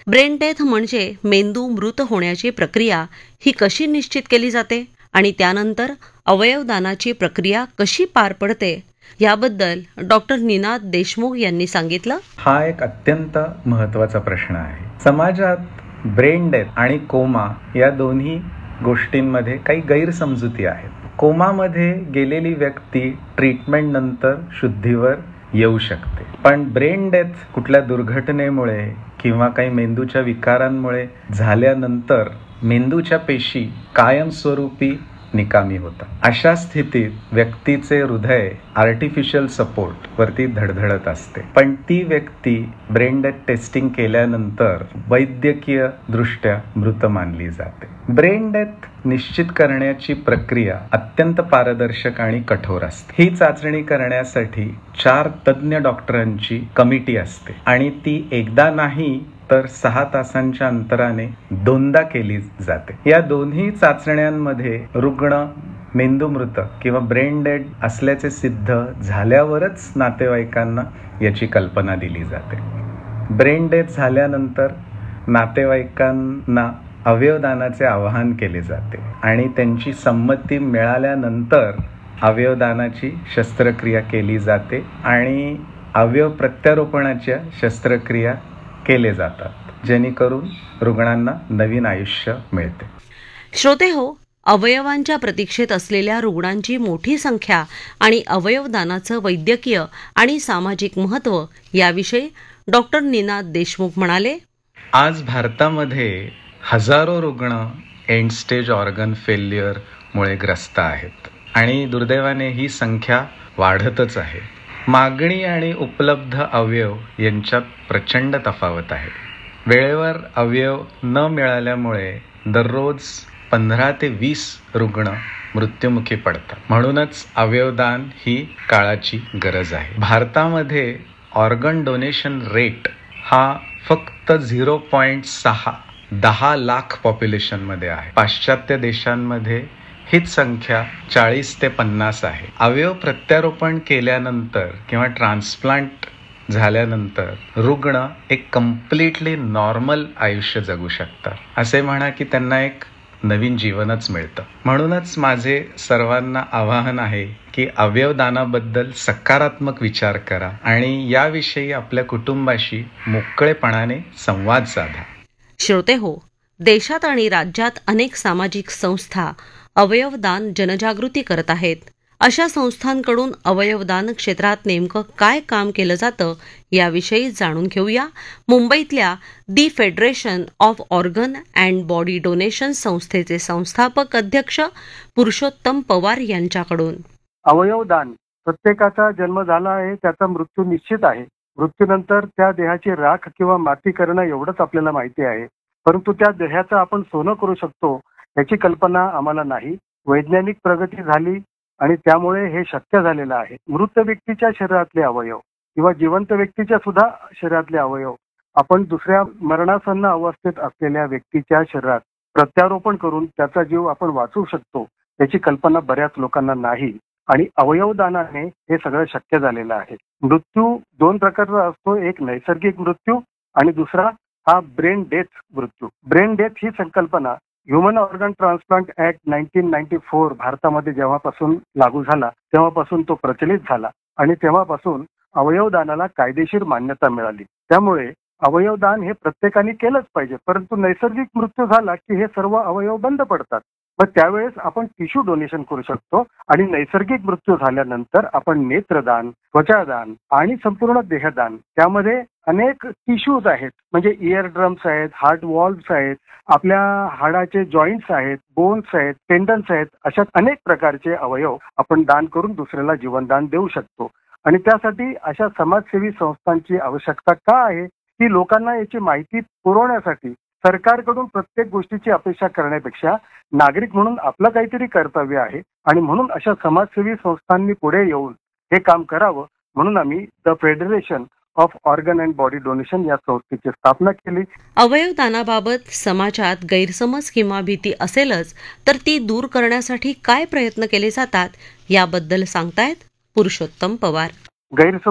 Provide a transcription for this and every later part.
Brain death म्हणजे मेंदू मृत होण्याची प्रक्रिया ही कशी निश्चित केली जाते आणि त्यानंतर अवयवदानाची प्रक्रिया कशी पार पडते याबद्दल डॉक्टर निनाद देशमुख यांनी सांगितलं. हा एक अत्यंत महत्त्वाचा प्रश्न आहे. समाजात ब्रेन डेथ आणि कोमा या दोन्ही गोष्टींमध्ये काही गैरसमजुती आहेत. कोमामध्ये गेलेली व्यक्ती ट्रीटमेंट नंतर शुद्धीवर येऊ शकते, पण ब्रेन डेथ कुठल्या दुर्घटनेमुळे किंवा काही मेंदूच्या विकारांमुळे झाल्यानंतर मेंदूच्या पेशी कायमस्वरूपी निकामी होतात. अशा स्थितीत व्यक्तीचे हृदय आर्टिफिशियल सपोर्ट वरती धडधडत असते, पण ती व्यक्ती ब्रेन डेथ टेस्टिंग केल्यानंतर वैद्यकीय दृष्ट्या मृत मानली जाते. ब्रेन डेथ निश्चित करण्याची प्रक्रिया अत्यंत पारदर्शक आणि कठोर असते. ही चाचणी करण्यासाठी 4 तज्ञ डॉक्टरांची कमिटी असते आणि ती एकदा नाही तर 6 तासांच्या अंतराने 2दा केली जाते. या दोन्ही चाचण्यांमध्ये रुग्ण मेंदूमृत किंवा ब्रेन डेड असल्याचे सिद्ध झाल्यावरच नातेवाईकांना याची कल्पना दिली जाते. ब्रेन डेथ झाल्यानंतर नातेवाईकांना अवयवदानाचे आवाहन केले जाते आणि त्यांची संमती मिळाल्यानंतर अवयवदानाची शस्त्रक्रिया केली जाते आणि अवयव प्रत्यारोपणाच्या शस्त्रक्रिया केले जातात, जेणेकरून रुग्णांना नवीन आयुष्य मिळते. श्रोते हो, अवयवांच्या प्रतीक्षेत असलेल्या रुग्णांची मोठी संख्या आणि अवयवदानाचं वैद्यकीय आणि सामाजिक महत्त्व याविषयी डॉक्टर निनाद देशमुख म्हणाले. आज भारतामध्ये हजारो रुग्ण एंड स्टेज ऑर्गन फेल्युअर मुळे ग्रस्त आहेत आणि दुर्दैवाने ही संख्या वाढतच आहे. मागणी आणि उपलब्ध अवयव यांच्यात प्रचंड तफावत आहे. वेळेवर अवयव न मिळाल्यामुळे दररोज 15 ते 20 रुग्ण मृत्युमुखी पडतात. म्हणूनच अवयवदान ही काळाची गरज आहे. भारतामध्ये ऑर्गन डोनेशन रेट हा फक्त 0.6 10 लाख पॉप्युलेशनमध्ये आहे. पाश्चात्य देशांमध्ये हीच संख्या 40 ते 50 आहे. अवयव प्रत्यारोपण केल्यानंतर किंवा ट्रान्सप्लांट झाल्यानंतर रुग्ण एक कम्प्लिटली नॉर्मल आयुष्य जगू शकतात. असे म्हणा की त्यांना एक नवीन जीवनच मिळतं. म्हणूनच माझे सर्वांना आवाहन आहे की अवयवदानाबद्दल सकारात्मक विचार करा आणि याविषयी आपल्या कुटुंबाशी मोकळेपणाने संवाद साधा. श्रोते हो, देशात आणि राज्यात अनेक सामाजिक संस्था अवयवदान जनजागृती करत आहेत. अशा संस्थांकडून अवयवदान क्षेत्रात नेमकं काय काम केलं जातं याविषयी जाणून घेऊया मुंबईतल्या दी federation of organ and body donation संस्थेचे संस्थापक अध्यक्ष पुरुषोत्तम पवार यांच्याकडून. अवयवदान प्रत्येकाचा जन्म झाला आहे, त्याचा मृत्यू निश्चित आहे. मृत्यूनंतर त्या देहाची राख किंवा माती करणं एवढंच आपल्याला माहिती आहे, परंतु त्या देहाचं आपण सोनं करू शकतो याची कल्पना आम्हाला नाही. वैज्ञानिक प्रगती झाली आणि त्यामुळे हे शक्य झालेलं आहे. मृत व्यक्तीच्या शरीरातले अवयव किंवा जिवंत व्यक्तीच्या सुद्धा शरीरातले अवयव आपण दुसऱ्या मरणासन्न अवस्थेत असलेल्या व्यक्तीच्या शरीरात प्रत्यारोपण करून त्याचा जीव आपण वाचवू शकतो याची कल्पना बऱ्याच लोकांना नाही आणि अवयवदानाने हे सगळं शक्य झालेलं आहे. मृत्यू 2 प्रकारचा असतो, एक नैसर्गिक मृत्यू आणि दुसरा हा ब्रेन डेथ मृत्यू. ब्रेन डेथ ही संकल्पना ह्युमन ऑर्गन ट्रान्सप्लांट ऍक्ट 1994 भारतामध्ये जेव्हापासून लागू झाला तेव्हापासून तो प्रचलित झाला आणि तेव्हापासून अवयवदानाला कायदेशीर मान्यता मिळाली. त्यामुळे अवयवदान हे प्रत्येकाने केलंच पाहिजे, परंतु नैसर्गिक मृत्यू झाला की हे सर्व अवयव बंद पडतात. मग त्यावेळेस आपण टिश्यू डोनेशन करू शकतो आणि नैसर्गिक मृत्यू झाल्यानंतर आपण नेत्रदान, त्वचादान आणि संपूर्ण देहदान, त्यामध्ये अनेक टिश्यूज आहेत, म्हणजे इयर ड्रम्स आहेत, हार्ट वॉल्व्स आहेत, आपल्या हाडाचे जॉईंट्स आहेत, बोन्स आहेत, टेंडन्स आहेत, अशा अनेक प्रकारचे अवयव आपण दान करून दुसऱ्याला जीवनदान देऊ शकतो. आणि त्यासाठी अशा समाजसेवी संस्थांची आवश्यकता का आहे की लोकांना याची माहिती पुरवण्यासाठी सरकारकडून प्रत्येक गोष्टीची अपेक्षा करण्यापेक्षा नागरिक म्हणून आपलं काहीतरी कर्तव्य आहे आणि म्हणून अशा समाजसेवी संस्थांनी पुढे येऊन हे काम करावं म्हणून आम्ही the federation of organ and body donation या संस्थेची स्थापना केली. अवयवदानाबाबत समाजात गैरसमज किंवा भीती असेलच तर ती दूर करण्यासाठी काय प्रयत्न केले जातात याबद्दल सांगतायत पुरुषोत्तम पवार. गैरसमज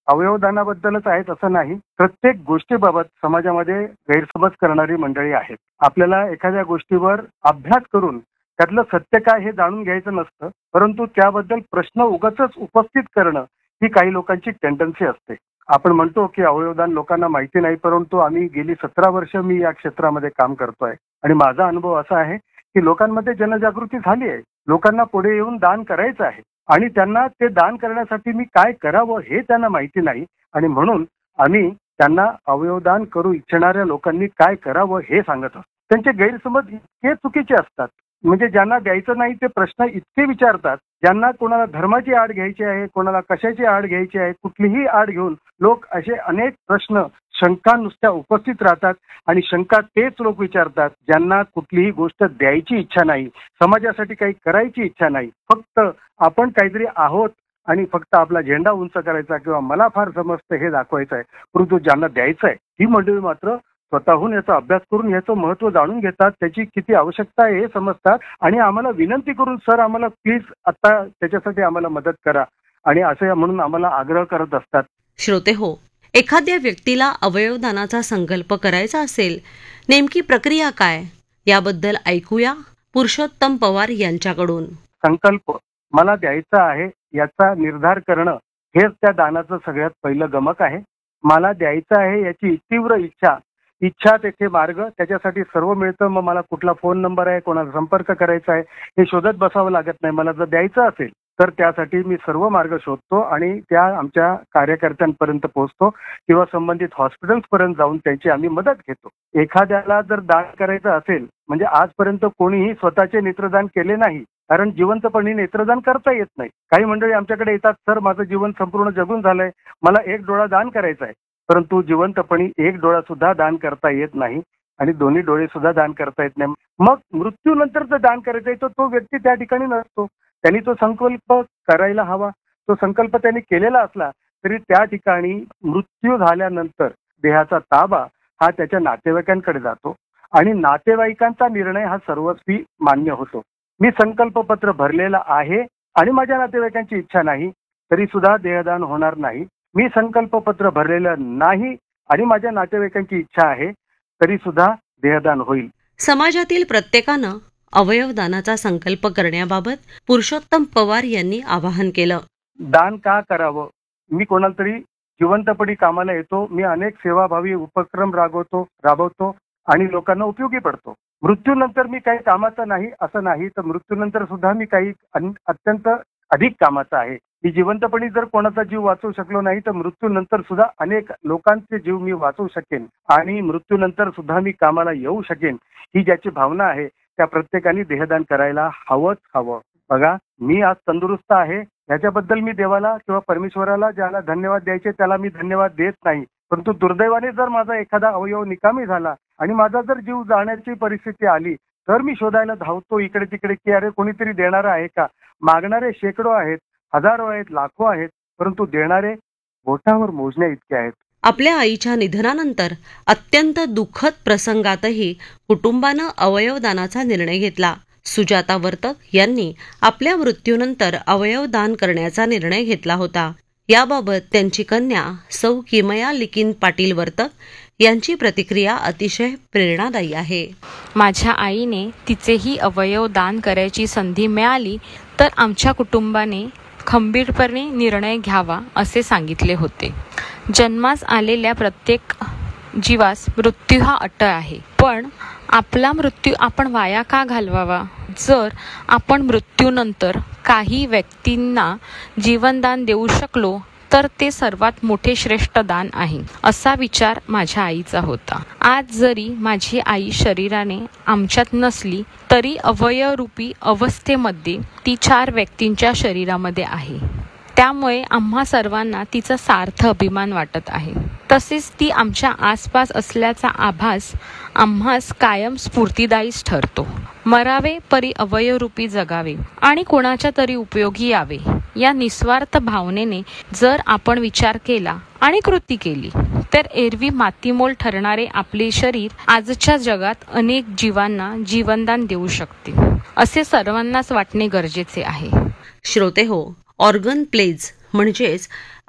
अवयवदानाबद्दलच आहेत असं नाही. प्रत्येक गोष्टीबाबत समाजामध्ये गैरसमज करणारी मंडळी आहेत. आपल्याला एखाद्या गोष्टीवर अभ्यास करून त्यातलं सत्य काय हे जाणून घ्यायचं नसतं, परंतु त्याबद्दल प्रश्न उगाचच उपस्थित करणं ही काही लोकांची टेंडन्सी असते. आपण म्हणतो की अवयवदान लोकांना माहिती नाही, परंतु आम्ही गेली 17 वर्ष मी या क्षेत्रामध्ये काम करतोय आणि माझा अनुभव असा आहे की लोकांमध्ये जनजागृती झाली आहे. लोकांना पुढे येऊन दान करायचं आहे आणि त्यांना ते दान करण्यासाठी मी काय करावं हे त्यांना माहिती नाही आणि म्हणून आम्ही त्यांना अवयवदान करू इच्छिणाऱ्या लोकांनी काय करावं हे सांगत असतो. त्यांचे गैरसमज इतके चुकीचे असतात, म्हणजे ज्यांना द्यायचं नाही ते प्रश्न इतके विचारतात. ज्यांना कोणाला धर्माची आड घ्यायची आहे, कोणाला कशाची आड घ्यायची आहे, कुठलीही आड घेऊन लोक असे अनेक प्रश्न शंका नुसत्या उपस्थित राहतात आणि शंका तेच लोक विचारतात ज्यांना कुठलीही गोष्ट द्यायची इच्छा नाही, समाजासाठी काही करायची इच्छा नाही. फक्त आपण काहीतरी आहोत आणि फक्त आपला झेंडा उंच करायचा किंवा मला फार समजतं हे दाखवायचं आहे. परंतु ज्यांना द्यायचं आहे ती मंडळी मात्र स्वतःहून याचा अभ्यास करून याचं महत्त्व जाणून घेतात, त्याची किती आवश्यकता आहे हे समजतात आणि आम्हाला विनंती करून सर आम्हाला प्लीज आता त्याच्यासाठी आम्हाला मदत करा आणि असं म्हणून आम्हाला आग्रह करत असतात. श्रोते हो, एखाद्या व्यक्तीला अवयवदानाचा संकल्प करायचा असेल, नेमकी प्रक्रिया काय याबद्दल ऐकूया पुरुषोत्तम पवार यांच्याकडून. संकल्प मला द्यायचा आहे याचा निर्धार करणं हेच त्या दानाचं सगळ्यात पहिलं गमक आहे. मला द्यायचं आहे याची तीव्र इच्छा तेथे मार्ग, त्याच्यासाठी सर्व मिळतं. मग मला कुठला फोन नंबर आहे, कोणाला संपर्क करायचा आहे हे शोधत बसावं लागत नाही. मला जर द्यायचं असेल तर त्यासाठी मी सर्व मार्ग शोधतो आणि त्या आमच्या कार्यकर्त्यांपर्यंत पोहोचतो किंवा संबंधित हॉस्पिटल्सपर्यंत जाऊन त्यांची आम्ही मदत घेतो. एखाद्याला जर दान करायचं असेल, म्हणजे आजपर्यंत कोणीही स्वतःचे नेत्रदान केले नाही, कारण जिवंतपणी नेत्रदान करता येत नाही. काही मंडळी आमच्याकडे येतात, सर माझं जीवन संपूर्ण जगून झालंय, मला एक डोळा दान करायचा आहे. परंतु जिवंतपणी एक डोळा सुद्धा दान करता येत नाही आणि दोन्ही डोळे सुद्धा दान करता येत नाही. मग मृत्यूनंतर जर दान करायचं आहे तर तो व्यक्ती त्या ठिकाणी नसतो. त्यांनी तो संकल्प करायला हवा. तो संकल्प त्यांनी केलेला असला तरी त्या ठिकाणी मृत्यू झाल्यानंतर देहाचा ताबा हा त्याच्या नातेवाईकांकडे जातो आणि नातेवाईकांचा निर्णय हा सर्वस्वी मान्य होतो. मी संकल्पपत्र भरलेलं आहे आणि माझ्या नातेवाईकांची इच्छा नाही तरी सुद्धा देहदान होणार नाही. मी संकल्पपत्र भरलेलं नाही आणि माझ्या नातेवाईकांची इच्छा आहे तरी सुद्धा देहदान होईल. समाजातील प्रत्येकानं अवयवदानाचा संकल्प करण्याबाबत पुरुषोत्तम पवार यांनी आवाहन केलं. दान का करावं? मी कोणाला तरी जिवंतपणी कामाला येतो. मी अनेक सेवाभावी उपक्रम राबवतो आणि लोकांना उपयोगी पडतो. मृत्यूनंतर मी काही कामाचा नाही असं नाही, तर मृत्यूनंतर सुद्धा मी काही अत्यंत अधिक कामाचा आहे. मी जिवंतपणी जर कोणाचा जीव वाचवू शकलो नाही तर मृत्यूनंतर सुद्धा अनेक लोकांचे जीव मी वाचवू शकेन आणि मृत्यूनंतर सुद्धा मी कामाला येऊ शकेन. ही ज्याची भावना आहे त्या प्रत्येकाने देहदान करायला हवं. बघा, मी आज तंदुरुस्त आहे याच्याबद्दल मी देवाला किंवा परमेश्वराला ज्याला धन्यवाद द्यायचे त्याला मी धन्यवाद देत नाही. परंतु दुर्दैवाने जर माझा एखादा अवयव निकामी झाला आणि माझा जर जीव जाण्याची परिस्थिती आली तर मी शोधायला धावतो इकडे तिकडे की अरे कोणीतरी देणारं आहे का. मागणारे शेकडो आहेत, हजारो आहेत, लाखो आहेत, परंतु देणारे बोटावर मोजण्या इतके आहेत. आपल्या आईच्या निधनानंतर अत्यंत दुःखद प्रसंगातही कुटुंबानं अवयवदानाचा निर्णय घेतला. सुजाता वर्तक यांनी आपल्या मृत्यूनंतर अवयवदान करण्याचा निर्णय घेतला होता. याबाबत त्यांची कन्या सौ किमया लिकीन पाटील वर्तक यांची प्रतिक्रिया अतिशय प्रेरणादायी आहे. माझ्या आईने तिचेही अवयव दान करायची संधी मिळाली तर आमच्या कुटुंबाने खंबीरपणे निर्णय घ्यावा असे सांगितले होते. जन्मास आलेल्या प्रत्येक जीवास मृत्यू हा अटळ आहे, पण आपला मृत्यू आपण वाया का घालवावा? जर आपण मृत्यूनंतर काही व्यक्तींना जीवनदान देऊ शकलो तर ते सर्वात मोठे श्रेष्ठ दान आहे, असा विचार माझ्या आईचा होता. आज जरी माझी आई शरीराने आमच्यात नसली तरी अवयवरूपी अवस्थेमध्ये ती 4 व्यक्तींच्या शरीरामध्ये आहे. त्यामुळे आम्हा सर्वांना तिचा सार्थ अभिमान वाटत आहे. तसेच ती आमच्या आसपास असल्याचा आभास आम्हास कायम स्फूर्तिदायीच ठरतो. मरावे परी अवयवरूपी जगावे आणि कोणाच्या तरी उपयोगी यावे या निस्वार्थ भावनेने जर आपण विचार केला आणि कृती केली तर एरवी मातीमोल ठरणारे आपले शरीर आजच्या जगात अनेक जीवांना जीवनदान देऊ शकते, असे सर्वांनाच वाटणे गरजेचे आहे. श्रोते हो, ऑर्गन प्लेज म्हणजेच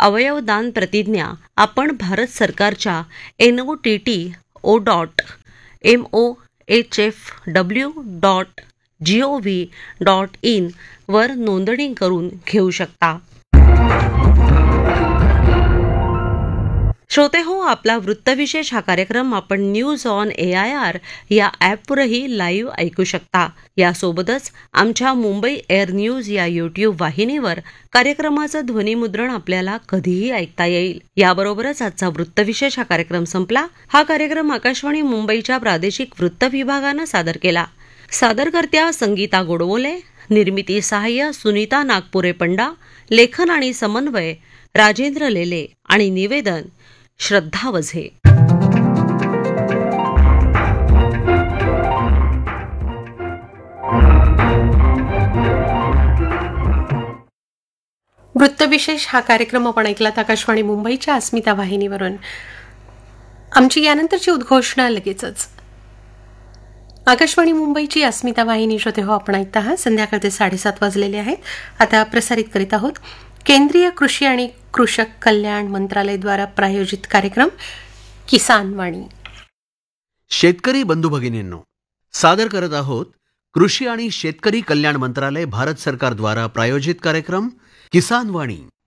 अवयवदान प्रतिज्ञा आपण भारत सरकारच्या NOTT.MOHFW.gov.in वर नोंदणी करून घेऊ शकता. श्रोते हो, आपला वृत्तविशेष हा कार्यक्रम आपण न्यूज ऑन AIR या ॲपवरही लाईव्ह ऐकू शकता. यासोबतच आमच्या मुंबई एअर न्यूज या यूट्यूब वाहिनीवर कार्यक्रमाचं ध्वनिमुद्रण आपल्याला कधीही ऐकता येईल. याबरोबरच आजचा वृत्तविशेष हा कार्यक्रम संपला. हा कार्यक्रम आकाशवाणी मुंबईच्या प्रादेशिक वृत्त विभागानं सादर केला. सादरकर्त्या संगीता गोडबोले, निर्मिती सहाय्य सुनीता नागपुरे पंडा, लेखन आणि समन्वय राजेंद्र लेले आणि निवेदन श्रद्धा वझे. वृत्तविशेष हा कार्यक्रम आपण ऐकलात आकाशवाणी मुंबईच्या अस्मिता वाहिनीवरून. आमची यानंतरची उद्घोषणा लगेचच. आकाशवाणी मुंबईची अस्मिता वाहिनी श्रोते हो आपण ऐकता आहात. संध्याकाळचे 7:30 वाजलेले आहेत. आता प्रसारित करीत आहोत केंद्रीय कृषी आणि कृषक कल्याण मंत्रालय द्वारा प्रायोजित कार्यक्रम किसान वाणी. शेतकरी बंधू भगिनींनो, सादर करत आहोत कृषी आणि शेतकरी कल्याण मंत्रालय भारत सरकार द्वारा प्रायोजित कार्यक्रम किसान वाणी.